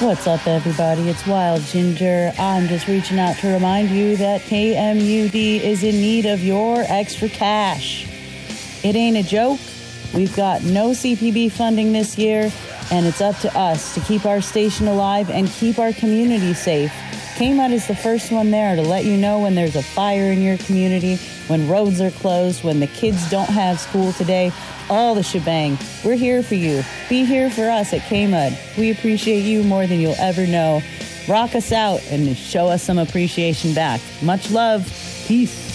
What's up, everybody? It's Wild Ginger. I'm just reaching out to remind you that KMUD is in need of your extra cash. It ain't a joke. We've got no CPB funding this year, and it's up to us to keep our station alive and keep our community safe. KMUD is the first one there to let you know when there's a fire in your community, when roads are closed, when the kids don't have school today, all the shebang. We're here for you. Be here for us at KMUD. We appreciate you more than you'll ever know. Rock us out and show us some appreciation back. Much love. Peace.